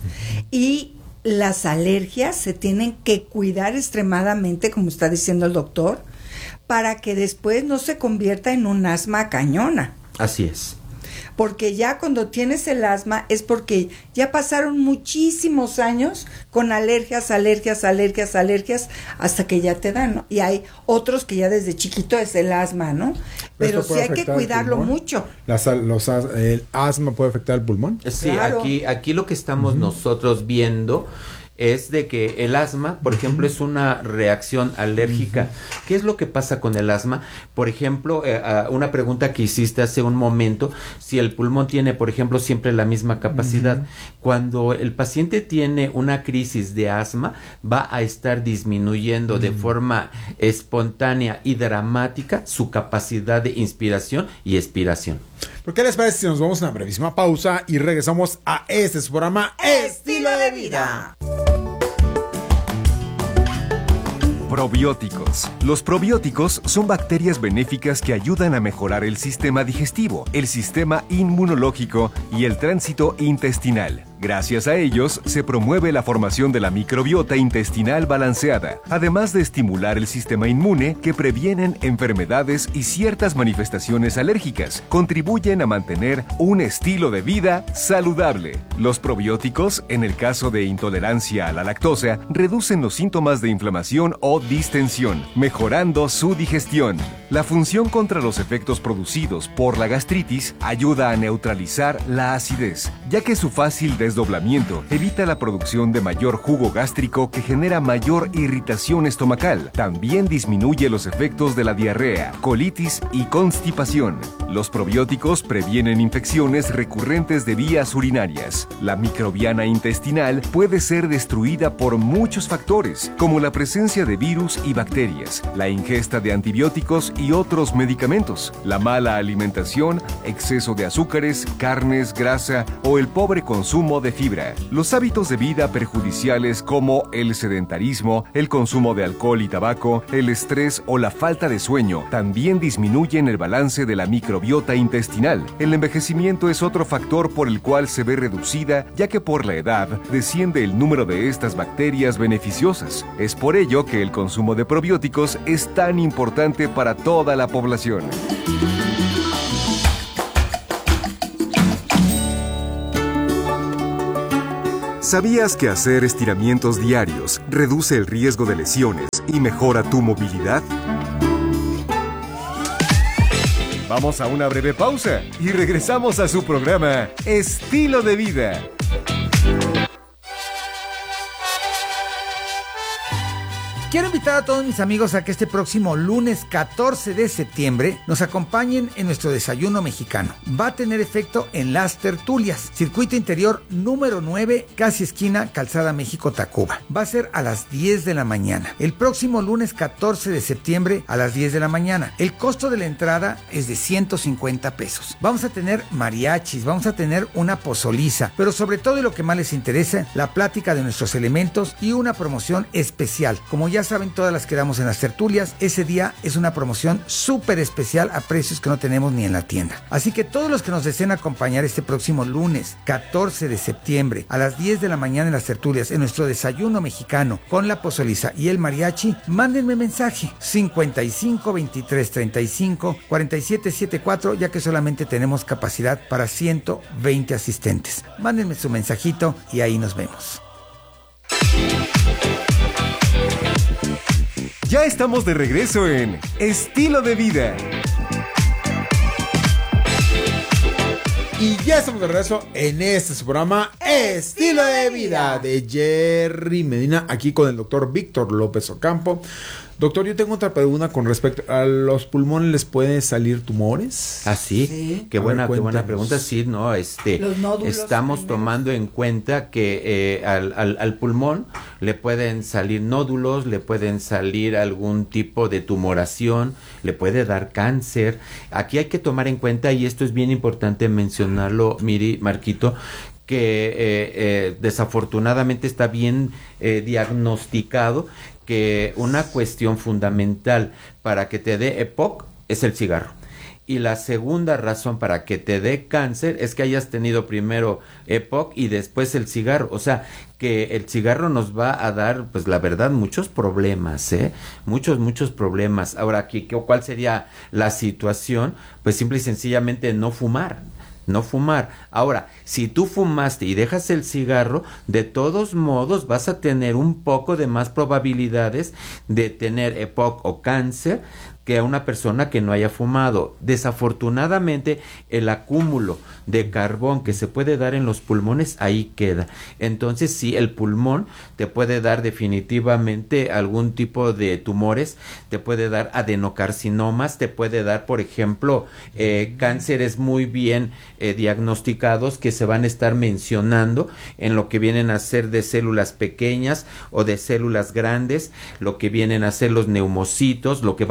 C: Y las alergias se tienen que cuidar extremadamente, como está diciendo el doctor, para que después no se convierta en un asma cañona.
A: Así es.
C: Porque ya cuando tienes el asma es porque ya pasaron muchísimos años con alergias, alergias, alergias, alergias, hasta que ya te dan, ¿no? Y hay otros que ya desde chiquito es el asma, ¿no? Pero sí hay que cuidarlo mucho.
B: Las, los, ¿El asma puede afectar el pulmón?
A: Sí,
C: claro.
A: aquí, aquí lo que estamos uh-huh. nosotros viendo es de que el asma, por ejemplo, es una reacción alérgica. Uh-huh. ¿Qué es lo que pasa con el asma? Por ejemplo, eh, una pregunta que hiciste hace un momento, si el pulmón tiene, por ejemplo, siempre la misma capacidad. Uh-huh. Cuando el paciente tiene una crisis de asma, va a estar disminuyendo uh-huh. de forma espontánea y dramática su capacidad de inspiración y expiración.
B: ¿Por qué les parece si nos vamos a una brevísima pausa y regresamos a este su programa
C: Estilo de Vida?
E: Probióticos. Los probióticos son bacterias benéficas que ayudan a mejorar el sistema digestivo, el sistema inmunológico y el tránsito intestinal. Gracias a ellos, se promueve la formación de la microbiota intestinal balanceada, además de estimular el sistema inmune que previenen enfermedades y ciertas manifestaciones alérgicas. Contribuyen a mantener un estilo de vida saludable. Los probióticos, en el caso de intolerancia a la lactosa, reducen los síntomas de inflamación o distensión, mejorando su digestión. La función contra los efectos producidos por la gastritis ayuda a neutralizar la acidez, ya que su fácil desdoblamiento evita la producción de mayor jugo gástrico que genera mayor irritación estomacal. También disminuye los efectos de la diarrea, colitis y constipación. Los probióticos previenen infecciones recurrentes de vías urinarias. La microbiana intestinal puede ser destruida por muchos factores, como la presencia de virus y bacterias, la ingesta de antibióticos y otros medicamentos, la mala alimentación, exceso de azúcares, carnes, grasa o el pobre consumo de fibra. Los hábitos de vida perjudiciales como el sedentarismo, el consumo de alcohol y tabaco, el estrés o la falta de sueño también disminuyen el balance de la microbiota intestinal. El envejecimiento es otro factor por el cual se ve reducida, ya que por la edad desciende el número de estas bacterias beneficiosas. Es por ello que el consumo de probióticos es tan importante para toda la población. ¿Sabías que hacer estiramientos diarios reduce el riesgo de lesiones y mejora tu movilidad? Vamos a una breve pausa y regresamos a su programa Estilo de Vida.
B: Quiero invitar a todos mis amigos a que este próximo lunes catorce de septiembre nos acompañen en nuestro desayuno mexicano. Va a tener efecto en Las Tertulias, circuito interior número nueve, casi esquina Calzada México-Tacuba. Va a ser a las diez de la mañana. El próximo lunes catorce de septiembre a las diez de la mañana. El costo de la entrada es de ciento cincuenta pesos. Vamos a tener mariachis, vamos a tener una pozoliza, pero sobre todo y lo que más les interesa, la plática de nuestros elementos y una promoción especial. Como ya Ya saben, todas las que damos en las tertulias, ese día es una promoción súper especial a precios que no tenemos ni en la tienda. Así que todos los que nos deseen acompañar este próximo lunes catorce de septiembre a las diez de la mañana en las tertulias, en nuestro desayuno mexicano con la pozoliza y el mariachi, mándenme mensaje cincuenta y cinco, veintitrés, treinta y cinco, cuarenta y siete setenta y cuatro, ya que solamente tenemos capacidad para ciento veinte asistentes. Mándenme su mensajito y ahí nos vemos.
E: Ya estamos de regreso en Estilo de Vida.
B: Y ya estamos de regreso en este su programa Estilo de Vida de Jerry Medina, aquí con el doctor Víctor López Ocampo. Doctor, yo tengo otra pregunta con respecto a los pulmones. ¿Les pueden salir tumores?
A: ¿Ah, sí? Sí. Qué buena, ver, qué buena pregunta. Sí, no, este, estamos tomando en cuenta que eh, al, al, al pulmón le pueden salir nódulos, le pueden salir algún tipo de tumoración, le puede dar cáncer. Aquí hay que tomar en cuenta, y esto es bien importante mencionarlo, Miri, Marquito, que eh, eh, desafortunadamente está bien eh, diagnosticado, que una cuestión fundamental para que te dé E P O C es el cigarro. Y la segunda razón para que te dé cáncer es que hayas tenido primero E P O C y después el cigarro. O sea, que el cigarro nos va a dar, pues la verdad, muchos problemas, ¿eh? Muchos, muchos problemas. Ahora, aquí, ¿cuál sería la situación? Pues simple y sencillamente no fumar. No fumar. Ahora, si tú fumaste y dejas el cigarro, de todos modos vas a tener un poco de más probabilidades de tener E P O C o cáncer que a una persona que no haya fumado. Desafortunadamente, el acúmulo de carbón que se puede dar en los pulmones, ahí queda. Entonces, sí, el pulmón te puede dar definitivamente algún tipo de tumores, te puede dar adenocarcinomas, te puede dar, por ejemplo, eh, cánceres muy bien eh, diagnosticados que se van a estar mencionando en lo que vienen a ser de células pequeñas o de células grandes, lo que vienen a ser los neumocitos, lo que va a agredir a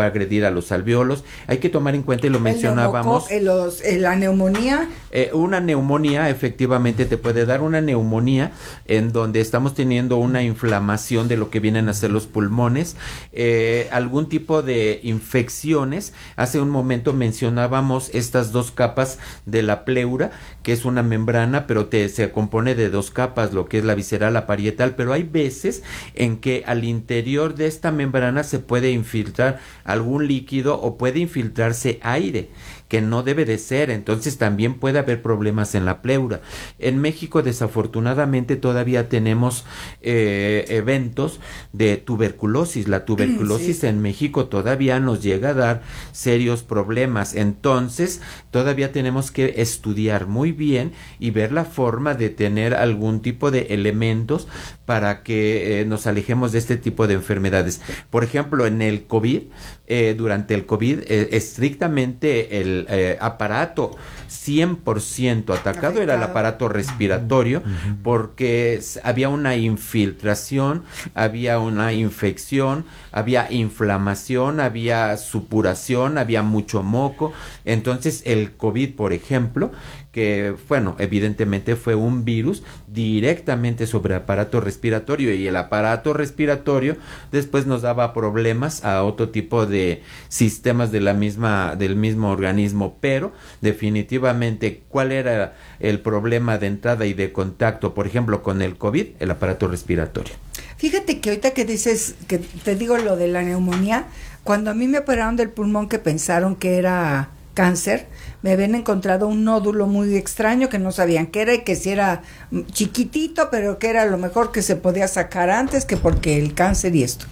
A: a los alvéolos. Hay que tomar en cuenta, y lo mencionábamos,
C: el los, eh, la neumonía.
A: Eh, una neumonía, efectivamente, te puede dar una neumonía en donde estamos teniendo una inflamación de lo que vienen a ser los pulmones, eh, algún tipo de infecciones. Hace un momento mencionábamos estas dos capas de la pleura, que es una membrana, pero te, se compone de dos capas, lo que es la visceral, la parietal, pero hay veces en que al interior de esta membrana se puede infiltrar algún líquido o puede infiltrarse aire, que no debe de ser, entonces también puede haber problemas en la pleura. En México, desafortunadamente, todavía tenemos eh, eventos de tuberculosis. La tuberculosis sí. en México todavía nos llega a dar serios problemas, entonces todavía tenemos que estudiar muy bien y ver la forma de tener algún tipo de elementos para que eh, nos alejemos de este tipo de enfermedades. Por ejemplo, en el COVID, eh, durante el COVID, eh, estrictamente el Eh, aparato cien por ciento atacado Afectado. Era el aparato respiratorio, uh-huh. porque había una infiltración, había una infección, había inflamación, había supuración, había mucho moco. Entonces el COVID, por ejemplo, que bueno, evidentemente fue un virus directamente sobre el aparato respiratorio, y el aparato respiratorio después nos daba problemas a otro tipo de sistemas de la misma, del mismo organismo, pero definitivamente, ¿cuál era el problema de entrada y de contacto, por ejemplo, con el COVID? El aparato respiratorio.
C: Fíjate que ahorita que dices, que te digo lo de la neumonía, cuando a mí me operaron del pulmón, que pensaron que era cáncer, me habían encontrado un nódulo muy extraño que no sabían qué era, y que si era chiquitito, pero que era lo mejor que se podía sacar antes, que porque el cáncer y esto.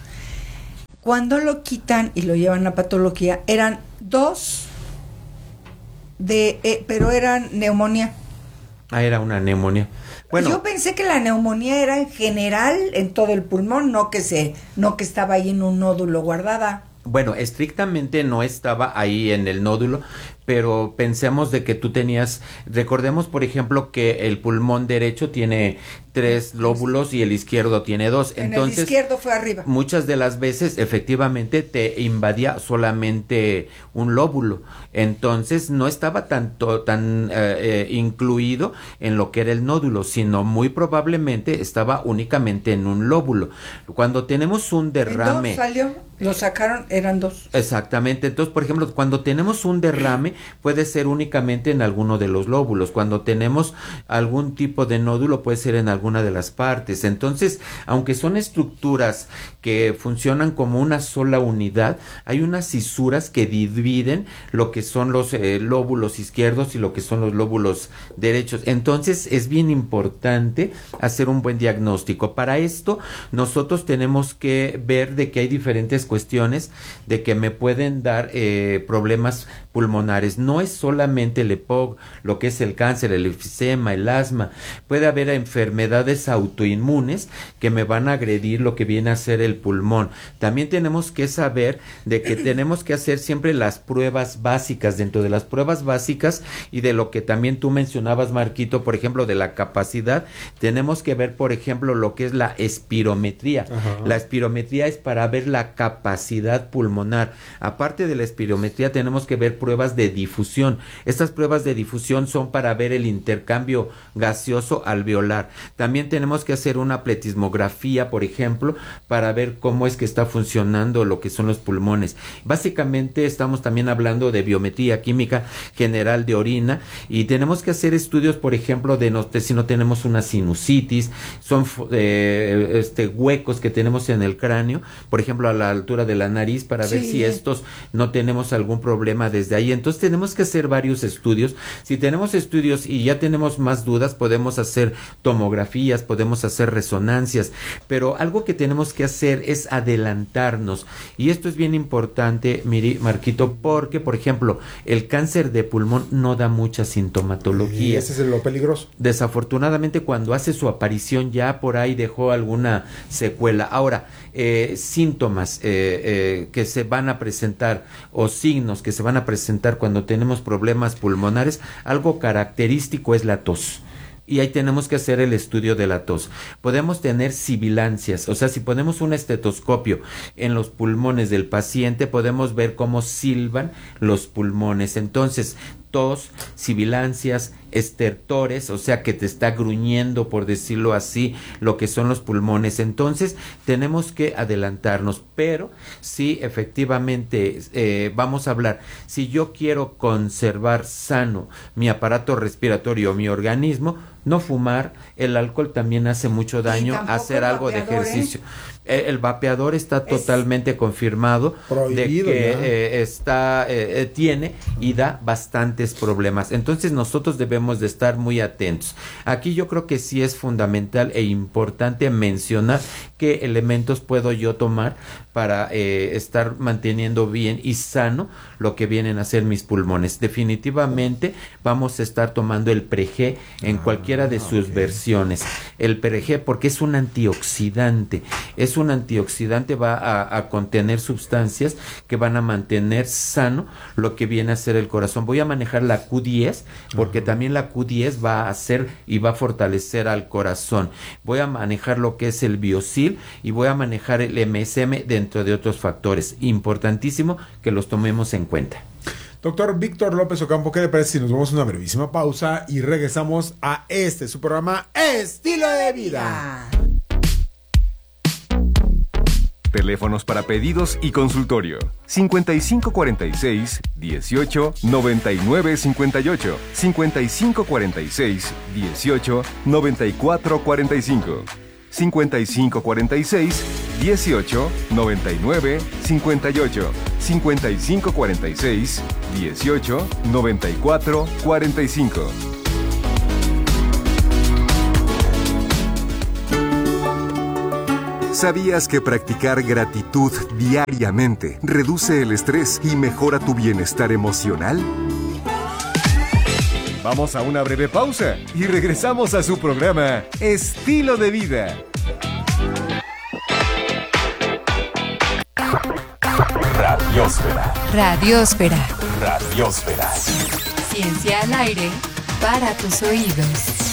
C: Cuando lo quitan y lo llevan a patología, eran dos de, eh, pero eran neumonía.
A: Ah, era una neumonía. Bueno,
C: yo pensé que la neumonía era en general en todo el pulmón, no que se, no que estaba ahí en un nódulo guardada.
A: Bueno, estrictamente no estaba ahí en el nódulo, pero pensemos de que tú tenías, recordemos por ejemplo que el pulmón derecho tiene tres lóbulos y el izquierdo tiene dos.
C: En
A: Entonces,
C: el izquierdo fue arriba.
A: Muchas de las veces efectivamente te invadía solamente un lóbulo, entonces no estaba tanto tan eh, eh, incluido en lo que era el nódulo, sino muy probablemente estaba únicamente en un lóbulo. Cuando tenemos un derrame,
C: ¿En dos salió? Lo sacaron, eran dos.
A: Exactamente. Entonces, por ejemplo, cuando tenemos un derrame, puede ser únicamente en alguno de los lóbulos. Cuando tenemos algún tipo de nódulo, puede ser en alguna de las partes. Entonces, aunque son estructuras que funcionan como una sola unidad, hay unas cisuras que dividen lo que son los eh, lóbulos izquierdos y lo que son los lóbulos derechos. Entonces, es bien importante hacer un buen diagnóstico. Para esto, nosotros tenemos que ver de que hay diferentes cuestiones de que me pueden dar eh, problemas pulmonares. No es solamente el E P O C, lo que es el cáncer, el enfisema, el asma. Puede haber enfermedades autoinmunes que me van a agredir lo que viene a ser el pulmón. También tenemos que saber de que tenemos que hacer siempre las pruebas básicas. Dentro de las pruebas básicas y de lo que también tú mencionabas, Marquito, por ejemplo, de la capacidad, tenemos que ver, por ejemplo, lo que es la espirometría. Ajá. La espirometría es para ver la capacidad pulmonar. Aparte de la espirometría, tenemos que ver pruebas de difusión. Estas pruebas de difusión son para ver el intercambio gaseoso alveolar. También tenemos que hacer una pletismografía, por ejemplo, para ver cómo es que está funcionando lo que son los pulmones. Básicamente estamos también hablando de biometría química general de orina, y tenemos que hacer estudios, por ejemplo, de, no, de si no tenemos una sinusitis, son eh, este, huecos que tenemos en el cráneo, por ejemplo, a la altura de la nariz, para sí. ver si estos no tenemos algún problema desde ahí. Entonces tenemos que hacer varios estudios. Si tenemos estudios y ya tenemos más dudas, podemos hacer tomografías, podemos hacer resonancias, pero algo que tenemos que hacer es adelantarnos, y esto es bien importante, Miri, Marquito, porque por ejemplo el cáncer de pulmón no da mucha sintomatología.
B: Y ese es lo peligroso.
A: Desafortunadamente, cuando hace su aparición ya por ahí dejó alguna secuela. Ahora, eh, síntomas eh, eh, que se van a presentar o signos que se van a presentar cuando tenemos problemas pulmonares, algo característico es la tos. y ahí tenemos que hacer el estudio de la tos. Podemos tener sibilancias, o sea, si ponemos un estetoscopio en los pulmones del paciente, podemos ver cómo silban los pulmones. Entonces, tos, sibilancias, estertores, o sea que te está gruñendo, por decirlo así, lo que son los pulmones. Entonces tenemos que adelantarnos, pero sí, efectivamente, eh, vamos a hablar, si yo quiero conservar sano mi aparato respiratorio, mi organismo, no fumar, el alcohol también hace mucho daño, hacer algo de ejercicio. ¿eh? El vapeador está es totalmente confirmado de que eh, está eh, tiene y da bastantes problemas. Entonces nosotros debemos de estar muy atentos. Aquí yo creo que sí es fundamental e importante mencionar qué elementos puedo yo tomar para eh, estar manteniendo bien y sano lo que vienen a ser mis pulmones. Definitivamente vamos a estar tomando el Pre-G en cualquiera de sus okay. versiones. El Pre-G porque es un antioxidante. Es un antioxidante, va a, a contener sustancias que van a mantener sano lo que viene a ser el corazón. Voy a manejar la Q diez porque uh-huh. también la Q diez va a hacer y va a fortalecer al corazón. Voy a manejar lo que es el Biosil y voy a manejar el M S M dentro de otros factores. Importantísimo que los tomemos en cuenta.
B: Doctor Víctor López Ocampo, ¿qué le parece si nos vamos a una brevísima pausa y regresamos a este, su programa Estilo de Vida?
E: Teléfonos para pedidos y consultorio. cincuenta y cinco cuarenta y seis, dieciocho, noventa y nueve cincuenta y ocho. cincuenta y cinco cuarenta y seis, dieciocho, noventa y cuatro cuarenta y cinco. cincuenta y cinco cuarenta y seis, dieciocho, noventa y nueve cincuenta y ocho. cincuenta y cinco cuarenta y seis, dieciocho, noventa y cuatro cuarenta y cinco. ¿Sabías que practicar gratitud diariamente reduce el estrés y mejora tu bienestar emocional? Vamos a una breve pausa y regresamos a su programa Estilo de Vida.
D: Radiósfera.
G: Radiósfera.
D: Radiósfera.
G: Ciencia al aire para tus oídos.